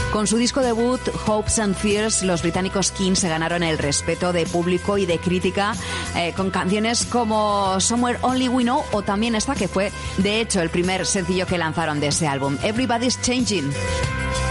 Con su disco debut, Hopes and Fears, los británicos Kings se ganaron el respeto de público y de crítica con canciones como Somewhere Only We Know o también esta que fue, de hecho, el primer sencillo que lanzaron de ese álbum, Everybody's Changing.